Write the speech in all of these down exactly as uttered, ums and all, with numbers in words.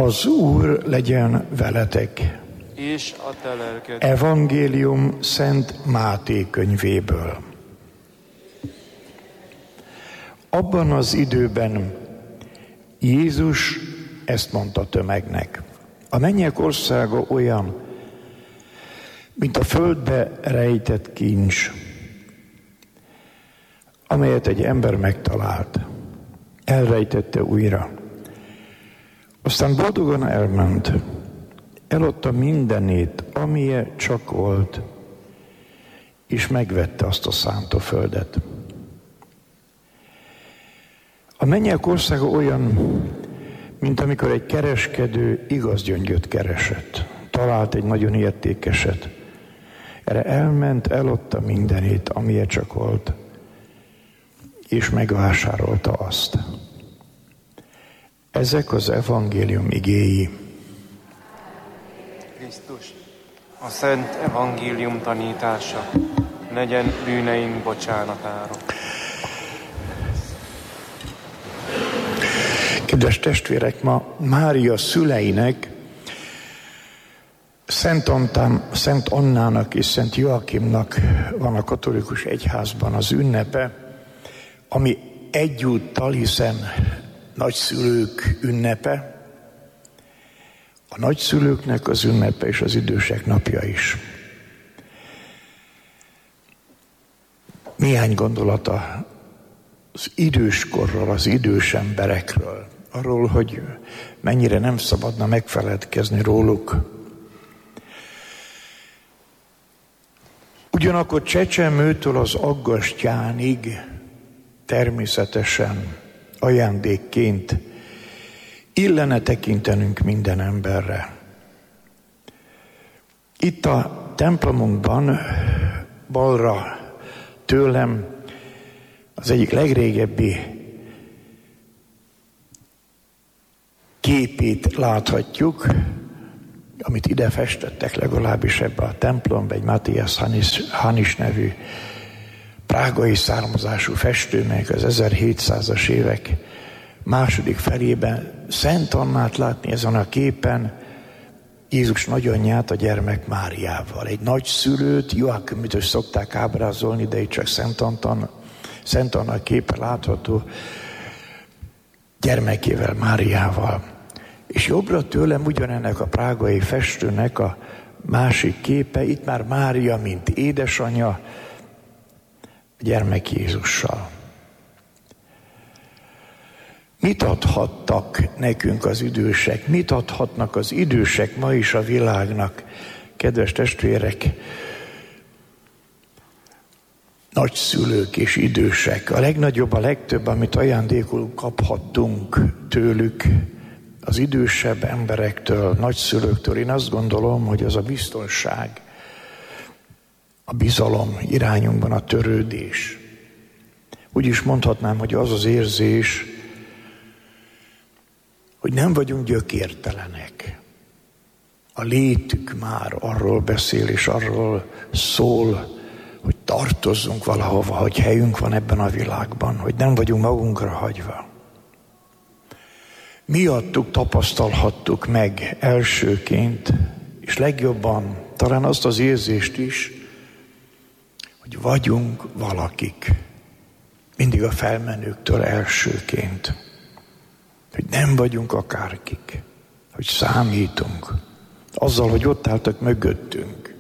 Az Úr legyen veletek. És a te lelked. Evangélium Szent Máté könyvéből. Abban az időben Jézus ezt mondta tömegnek: a mennyek országa olyan, mint a földbe rejtett kincs, amelyet egy ember megtalált. Elrejtette újra. Aztán boldogan elment. Eladta mindenét, amilyen csak volt, és megvette azt a szántóföldet. A mennyek országa olyan, mint amikor egy kereskedő igaz gyöngyöt keresett. Talált egy nagyon értékeset. Erre elment, eladta mindenét, amilyen csak volt, és megvásárolta azt. Ezek az evangélium igéi. Krisztus, a szent evangélium tanítása, legyen bűneink bocsánatára. Kedves testvérek, ma Mária szüleinek, Szent, Antán, Szent Annának és Szent Joakimnak van a katolikus egyházban az ünnepe, ami egyúttal, hiszen nagyszülők ünnepe, a nagyszülőknek az ünnepe és az idősek napja is. Néhány gondolata az időskorról, az idős emberekről, arról, hogy mennyire nem szabadna megfeledkezni róluk. Ugyanakkor csecsemőtől az aggastyánig természetesen ajándékként illene tekintenünk minden emberre. Itt a templomunkban balra tőlem az egyik legrégebbi képét láthatjuk, amit ide festettek legalábbis ebbe a templomba, egy Matthias Hanis, Hanis nevű prágai származású festő, meg az ezerhétszázas évek második felében Szent Annát látni ezen a képen, Jézus nagyanyját a gyermek Máriával. Egy nagyszülőt, Joakimot is szokták ábrázolni, de itt csak Szent Anna, Szent Anna képe látható, gyermekével, Máriával. És jobbra tőlem ugyanennek a prágai festőnek a másik képe, itt már Mária, mint édesanyja, a gyermek Jézussal. Mit adhattak nekünk az idősek? Mit adhatnak az idősek ma is a világnak? Kedves testvérek, nagyszülők és idősek. A legnagyobb, a legtöbb, amit ajándékul kaphattunk tőlük, az idősebb emberektől, nagyszülőktől, én azt gondolom, hogy az a biztonság, a bizalom irányunkban, a törődés. Úgy is mondhatnám, hogy az az érzés, hogy nem vagyunk gyökértelenek. A létük már arról beszél, és arról szól, hogy tartozzunk valahova, hogy helyünk van ebben a világban, hogy nem vagyunk magunkra hagyva. Miattuk tapasztalhattuk meg elsőként, és legjobban talán azt az érzést is, hogy vagyunk valakik. Mindig a felmenőktől elsőként. Hogy nem vagyunk akárkik. Hogy számítunk. Azzal, hogy ott álltak mögöttünk.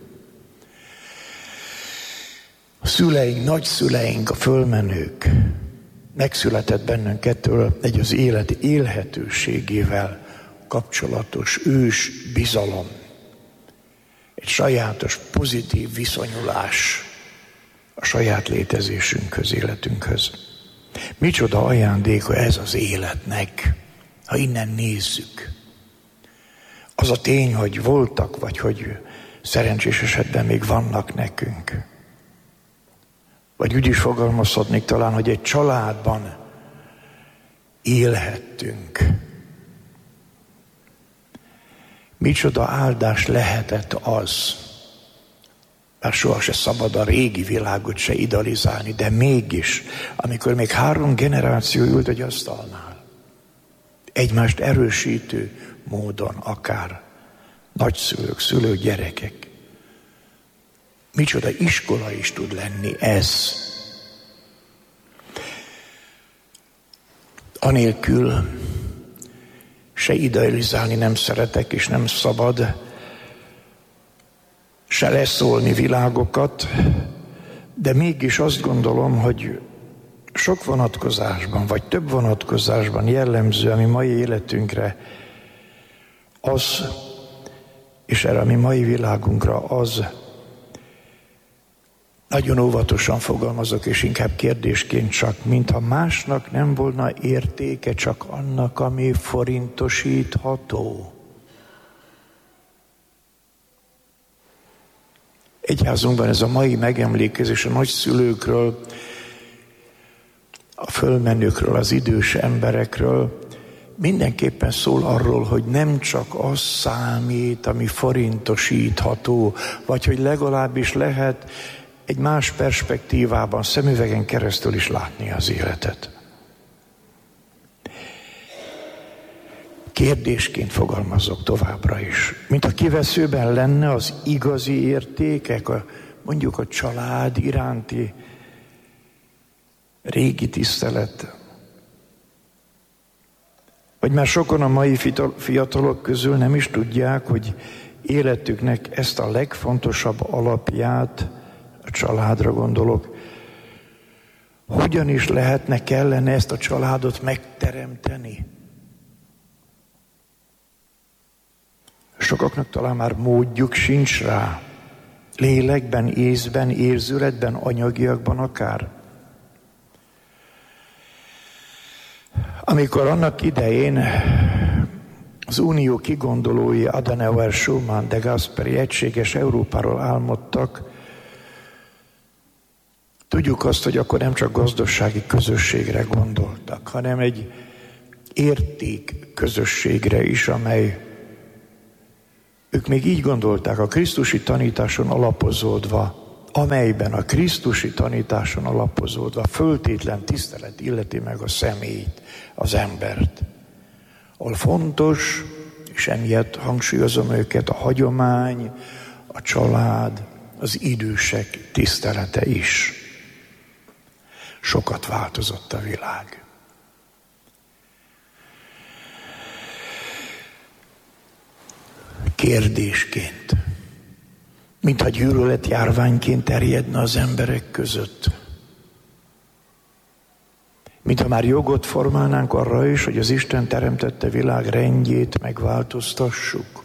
A szüleink, nagyszüleink, a fölmenők. Megszületett bennünkettől egy az élet élhetőségével kapcsolatos ős bizalom. Egy sajátos pozitív viszonyulás a saját létezésünkhöz, életünkhöz. Micsoda ajándéka ez az életnek, ha innen nézzük. Az a tény, hogy voltak, vagy hogy szerencsés esetben még vannak nekünk. Vagy úgy is fogalmazhatnék talán, hogy egy családban élhettünk. Micsoda áldás lehetett az, bár soha se szabad a régi világot se idealizálni, de mégis, amikor még három generáció ült egy asztalnál, egymást erősítő módon akár. Nagyszülők, szülők, gyerekek. Micsoda iskola is tud lenni ez. Anélkül se idealizálni nem szeretek, és nem szabad se leszólni világokat, de mégis azt gondolom, hogy sok vonatkozásban, vagy több vonatkozásban jellemző a mi mai életünkre az, és erre a mi mai világunkra az, nagyon óvatosan fogalmazok, és inkább kérdésként csak, mintha másnak nem volna értéke, csak annak, ami forintosítható. Egyházunkban ez a mai megemlékezés a nagyszülőkről, a fölmenőkről, az idős emberekről mindenképpen szól arról, hogy nem csak az számít, ami forintosítható, vagy hogy legalábbis lehet egy más perspektívában, szemüvegen keresztül is látni az életet. Kérdésként fogalmazok továbbra is. Mint a kiveszőben lenne az igazi értékek, a, mondjuk a család iránti régi tisztelet. Vagy már sokan a mai fiatalok közül nem is tudják, hogy életüknek ezt a legfontosabb alapját, a családra gondolok, hogyan is lehetne, kellene ezt a családot megteremteni. Sokaknak talán már módjuk sincs rá. Lélekben, észben, érzületben, anyagiakban akár. Amikor annak idején az unió kigondolói Adenauer, Schumann, de Gasperi egységes Európáról álmodtak, tudjuk azt, hogy akkor nem csak gazdasági közösségre gondoltak, hanem egy érték közösségre is, amely ők még így gondolták, a krisztusi tanításon alapozódva, amelyben a krisztusi tanításon alapozódva föltétlen tisztelet illeti meg a személyt, az embert. Ahol fontos, és emiatt hangsúlyozom őket, a hagyomány, a család, az idősek tisztelete is. Sokat változott a világ. Kérdésként, mintha gyűlöletjárványként terjedne az emberek között. Mintha már jogot formálnánk arra is, hogy az Isten teremtette világ rendjét megváltoztassuk.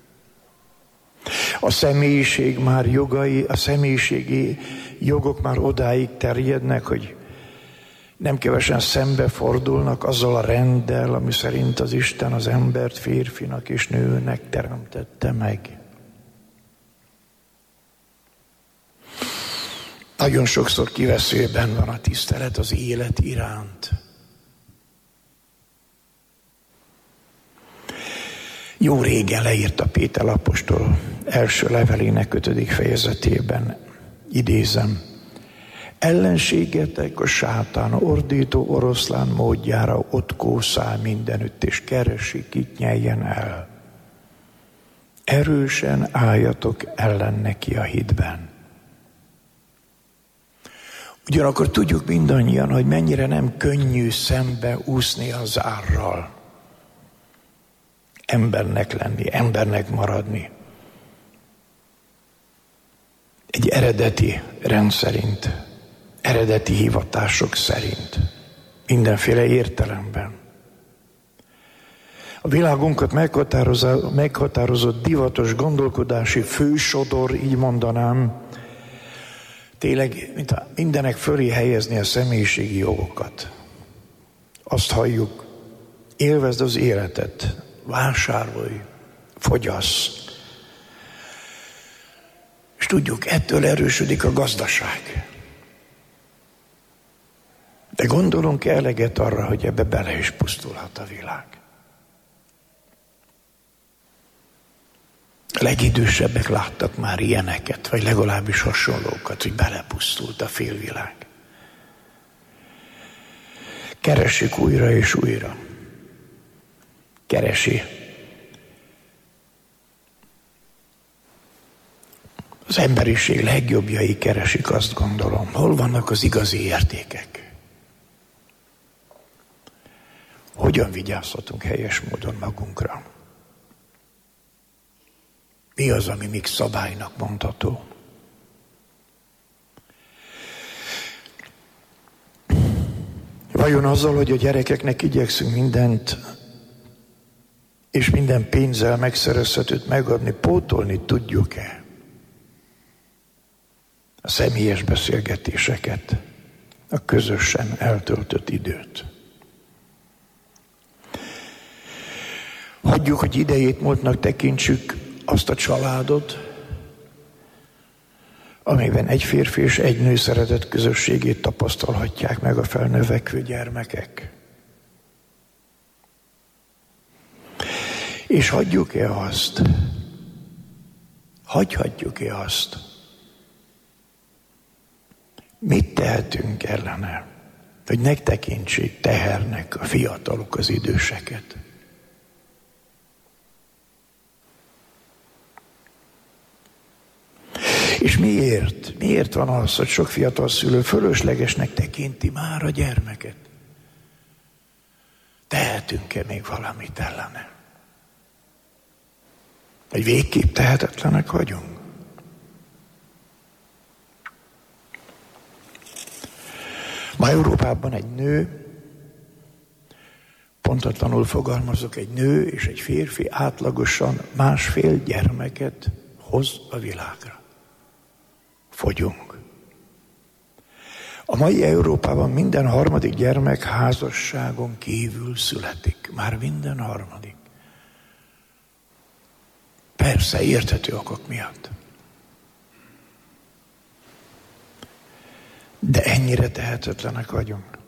A személyiség már jogai, a személyiségi jogok már odáig terjednek, hogy nem kevesen szembefordulnak azzal a renddel, ami szerint az Isten az embert férfinak és nőnek teremtette meg. Nagyon sokszor kiveszőben van a tisztelet az élet iránt. Jó régen leírta Péter apostol első levelének ötödik fejezetében, idézem, ellenségetek a sátán ordító oroszlán módjára ott kószál mindenütt, és keresi, kit nyeljen el. Erősen álljatok ellen neki a hitben. Ugyanakkor tudjuk mindannyian, hogy mennyire nem könnyű szembe úszni az árral. Embernek lenni, embernek maradni. Egy eredeti rend szerint, eredeti hivatások szerint, mindenféle értelemben. A világunkat meghatározott divatos gondolkodási fősodor, így mondanám, tényleg mintha mindenek fölé helyezni a személyiségi jogokat. Azt halljuk, élvezd az életet, vásárolj, fogyasz. És tudjuk, ettől erősödik a gazdaság. De gondolunk eleget arra, hogy ebbe bele is pusztulhat a világ. A legidősebbek láttak már ilyeneket, vagy legalábbis hasonlókat, hogy belepusztult a félvilág. Keressük újra és újra. keresi az emberiség legjobbjai keresik, azt gondolom. Hol vannak az igazi értékek? Hogyan vigyázhatunk helyes módon magunkra? Mi az, ami még szabálynak mondható? Vajon azzal, hogy a gyerekeknek igyekszünk mindent, és minden pénzzel megszerezhetőt megadni, pótolni tudjuk-e a személyes beszélgetéseket, a közösen eltöltött időt? Hagyjuk, hogy idejét múltnak tekintsük azt a családot, amiben egy férfi és egy nő szeretett közösségét tapasztalhatják meg a felnövekvő gyermekek. És hagyjuk-e azt, hagyhatjuk-e azt, mit tehetünk ellene, hogy ne tekintsék tehernek a fiatalok az időseket? És miért? Miért van az, hogy sok fiatal szülő fölöslegesnek tekinti már a gyermeket? Tehetünk-e még valamit ellene? Vagy végképp tehetetlenek vagyunk? Ma Európában egy nő, pontatlanul fogalmazok, egy nő és egy férfi átlagosan másfél gyermeket hoz a világra. Fogyunk. A mai Európában minden harmadik gyermek házasságon kívül születik. Már minden harmadik. Persze, érthető okok miatt. De ennyire tehetetlenek vagyunk.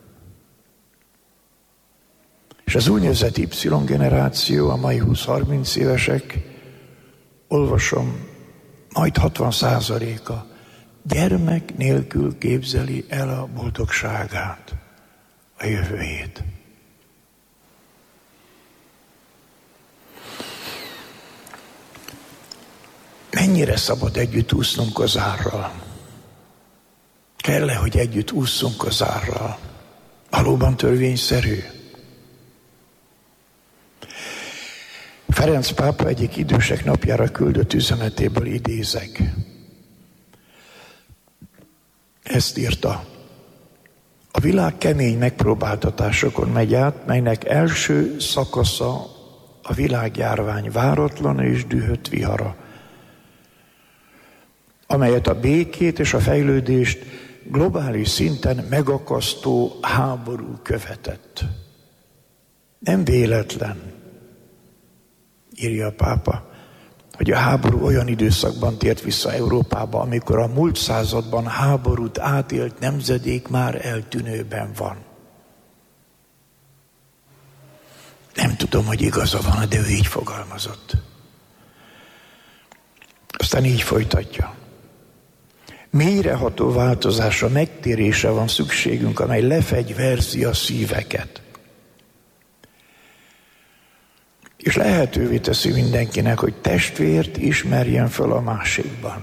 És az úgynevezett Y-generáció, a mai húsz-harminc évesek, olvasom, majd hatvan százaléka gyermek nélkül képzeli el a boldogságát, a jövőjét. Mennyire szabad együtt úsznunk az árral? Kell-e, hogy együtt ússzunk az árral? Valóban törvényszerű? Ferenc pápa egyik idősek napjára küldött üzenetéből idézek. Ezt írta. A világ kemény megpróbáltatásokon megy át, melynek első szakasza a világjárvány váratlan és dühött vihara, amelyet a békét és a fejlődést globális szinten megakasztó háború követett. Nem véletlen, írja a pápa, hogy a háború olyan időszakban tért vissza Európába, amikor a múlt században háborút átélt nemzedék már eltűnőben van. Nem tudom, hogy igaza van, de ő így fogalmazott. Aztán így folytatja. Mélyreható változásra, megtérésre van szükségünk, amely lefegyverzi a szíveket. És lehetővé teszi mindenkinek, hogy testvért ismerjen fel a másikban.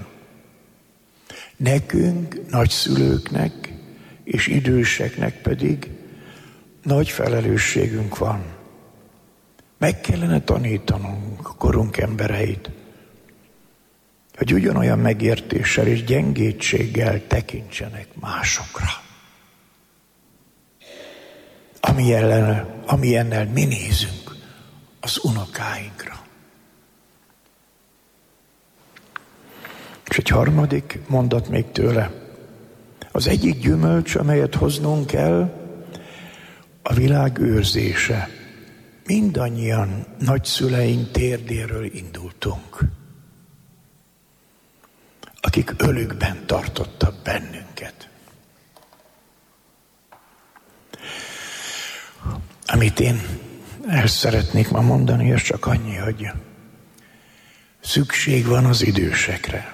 Nekünk, nagyszülőknek és időseknek pedig nagy felelősségünk van. Meg kellene tanítanunk a korunk embereit, hogy ugyanolyan megértéssel és gyengétséggel tekintsenek másokra. Ami ellen, ami ennel mi nézünk az unokáinkra. És egy harmadik mondat még tőle. Az egyik gyümölcs, amelyet hoznunk kell, a világ őrzése. Mindannyian nagyszüleink térdéről indultunk, akik ölükben tartottak bennünket. Amit én el szeretnék ma mondani, ez csak annyi, hogy szükség van az idősekre.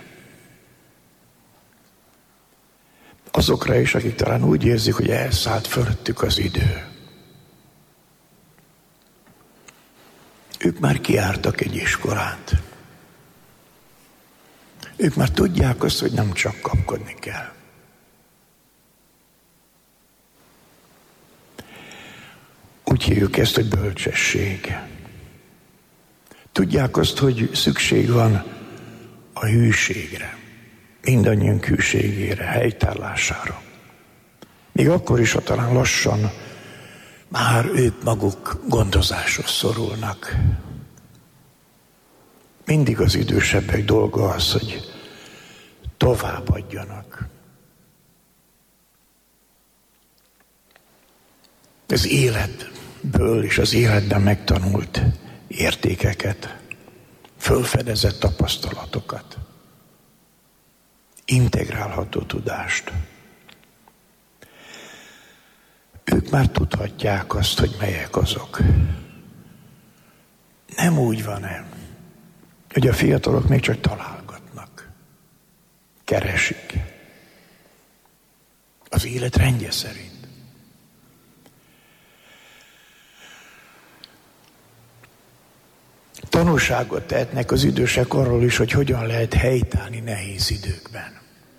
Azokra is, akik talán úgy érzik, hogy elszállt fölöttük az idő. Ők már kijártak egy iskolát. Ők már tudják azt, hogy nem csak kapkodni kell. Úgy hívjuk ezt, hogy bölcsesség. Tudják azt, hogy szükség van a hűségre, mindannyiunk hűségére, helytállására. Még akkor is, ha talán lassan már ők maguk gondozáshoz szorulnak. Mindig az idősebbek dolga az, hogy továbbadjanak. Az életből és az életben megtanult értékeket, fölfedezett tapasztalatokat, integrálható tudást. Ők már tudhatják azt, hogy melyek azok. Nem úgy van-e, hogy a fiatalok még csak találgatnak, keresik az élet rendje szerint. Tanúságot tehetnek az idősek arról is, hogy hogyan lehet helytállni nehéz időkben.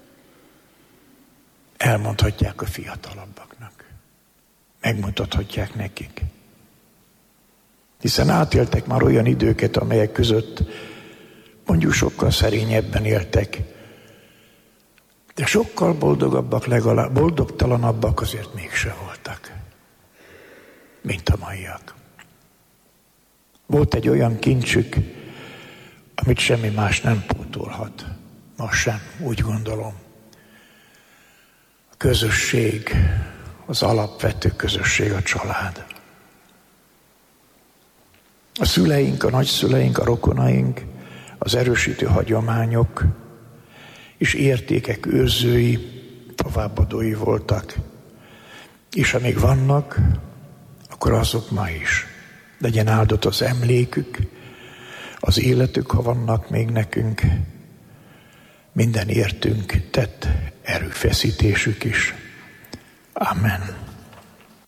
Elmondhatják a fiatalabbaknak. Megmutathatják nekik. Hiszen átéltek már olyan időket, amelyek között mondjuk sokkal szerényebben éltek, de sokkal boldogabbak, legalább boldogtalanabbak azért mégse voltak, mint a maiak. Volt egy olyan kincsük, amit semmi más nem pótolhat. Most sem, úgy gondolom. A közösség, az alapvető közösség, a család. A szüleink, a nagyszüleink, a rokonaink, az erősítő hagyományok és értékek őrzői, továbbadói voltak. És ha még vannak, akkor azok ma is. Legyen áldott az emlékük, az életük, ha vannak még nekünk, minden értünk tett erőfeszítésük is. Amen.